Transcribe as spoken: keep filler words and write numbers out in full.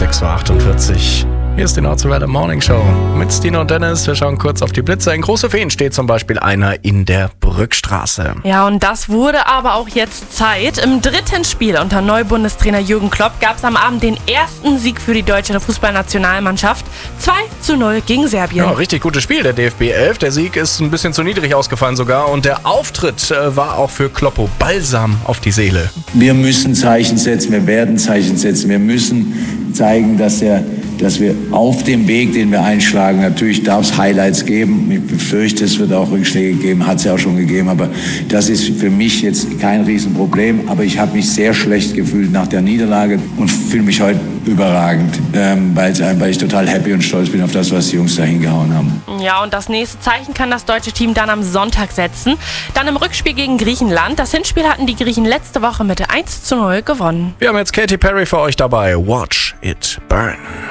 sechs Uhr achtundvierzig. Hier ist die Nordwelle Morning Show mit Stino und Dennis. Wir schauen kurz auf die Blitze. In Große Feen steht zum Beispiel einer in der Brückstraße. Ja, und das wurde aber auch jetzt Zeit. Im dritten Spiel unter Neubundestrainer Jürgen Klopp gab es am Abend den ersten Sieg für die deutsche Fußballnationalmannschaft. zwei zu null gegen Serbien. Ja, richtig gutes Spiel, der D F B elf. Der Sieg ist ein bisschen zu niedrig ausgefallen sogar. Und der Auftritt äh, war auch für Kloppo Balsam auf die Seele. Wir müssen Zeichen setzen, wir werden Zeichen setzen. Wir müssen zeigen, dass der dass wir auf dem Weg, den wir einschlagen, natürlich darf es Highlights geben. Ich befürchte, es wird auch Rückschläge geben, hat es ja auch schon gegeben. Aber das ist für mich jetzt kein Riesenproblem. Aber ich habe mich sehr schlecht gefühlt nach der Niederlage und fühle mich heute überragend, ähm, weil, weil ich total happy und stolz bin auf das, was die Jungs da hingehauen haben. Ja, und das nächste Zeichen kann das deutsche Team dann am Sonntag setzen. Dann im Rückspiel gegen Griechenland. Das Hinspiel hatten die Griechen letzte Woche mit eins zu null gewonnen. Wir haben jetzt Katy Perry für euch dabei. Watch it burn.